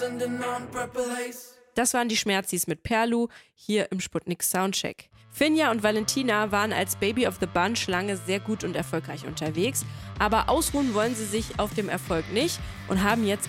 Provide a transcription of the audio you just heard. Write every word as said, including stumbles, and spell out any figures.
Das waren die Schmerzis mit Perlu hier im Sputnik Soundcheck. Finja und Valentina waren als Baby of the Bunch lange sehr gut und erfolgreich unterwegs, aber ausruhen wollen sie sich auf dem Erfolg nicht und haben jetzt